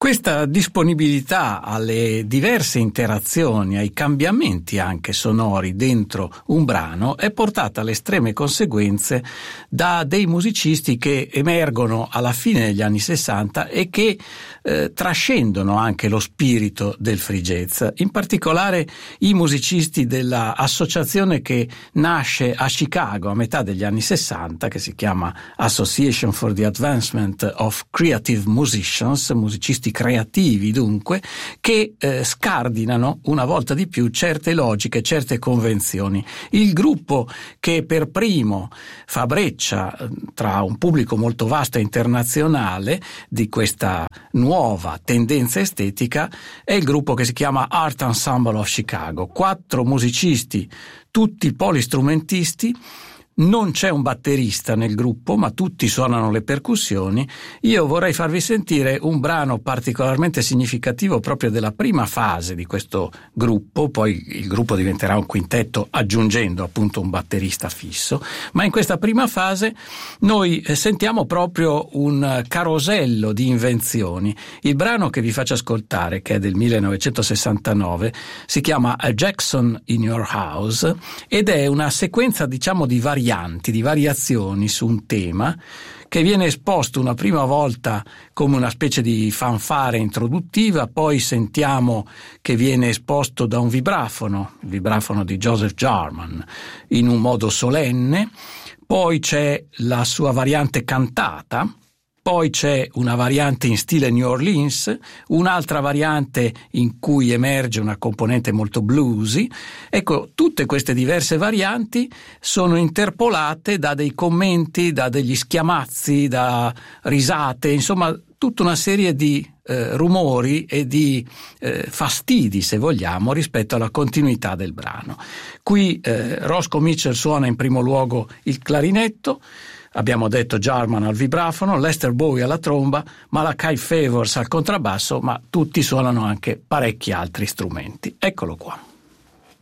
Questa disponibilità alle diverse interazioni, ai cambiamenti anche sonori dentro un brano è portata alle estreme conseguenze da dei musicisti che emergono alla fine degli anni 60 e che trascendono anche lo spirito del free jazz, in particolare i musicisti dell'associazione che nasce a Chicago a metà degli anni 60, che si chiama Association for the Advancement of Creative Musicians, musicisti creativi dunque, che scardinano una volta di più certe logiche, certe convenzioni. Il gruppo che per primo fa breccia tra un pubblico molto vasto e internazionale di questa nuova tendenza estetica è il gruppo che si chiama Art Ensemble of Chicago. 4 musicisti, tutti polistrumentisti. Non c'è un batterista nel gruppo, ma tutti suonano le percussioni. Io vorrei farvi sentire un brano particolarmente significativo proprio della prima fase di questo gruppo, poi il gruppo diventerà un quintetto aggiungendo appunto un batterista fisso, ma in questa prima fase noi sentiamo proprio un carosello di invenzioni. Il brano che vi faccio ascoltare, che è del 1969, si chiama A Jackson in Your House ed è una sequenza diciamo di variazioni su un tema che viene esposto una prima volta come una specie di fanfara introduttiva, poi sentiamo che viene esposto da un vibrafono, il vibrafono di Joseph Jarman, in un modo solenne, poi c'è la sua variante cantata, poi c'è una variante in stile New Orleans, un'altra variante in cui emerge una componente molto bluesy. Ecco, tutte queste diverse varianti sono interpolate da dei commenti, da degli schiamazzi, da risate, insomma tutta una serie di rumori e di fastidi, se vogliamo, rispetto alla continuità del brano. Qui Roscoe Mitchell suona in primo luogo il clarinetto, abbiamo detto Jarman al vibrafono, Lester Bowie alla tromba, Malachi Favors al contrabbasso, ma tutti suonano anche parecchi altri strumenti. Eccolo qua.